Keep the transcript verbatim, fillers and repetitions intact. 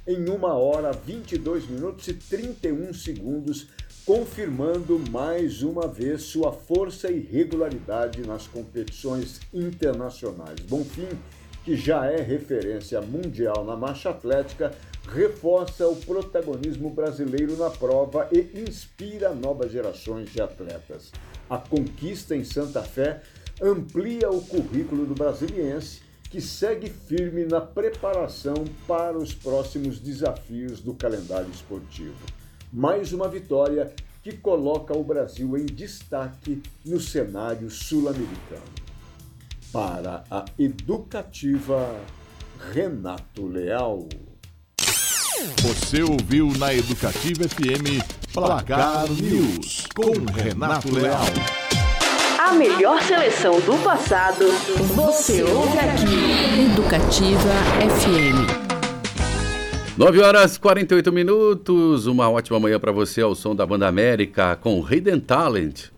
em uma hora, vinte e dois minutos e trinta e um segundos, confirmando mais uma vez sua força e regularidade nas competições internacionais. Bonfim, que já é referência mundial na marcha atlética, reforça o protagonismo brasileiro na prova e inspira novas gerações de atletas. A conquista em Santa Fé amplia o currículo do brasiliense, que segue firme na preparação para os próximos desafios do calendário esportivo. Mais uma vitória que coloca o Brasil em destaque no cenário sul-americano. Para a Educativa, Renato Leal. Você ouviu na Educativa F M Placar News com Renato Leal. A melhor seleção do passado, você ouve aqui. Educativa F M. nove horas e quarenta e oito minutos, uma ótima manhã para você ao som da Banda América com Hidden Talent.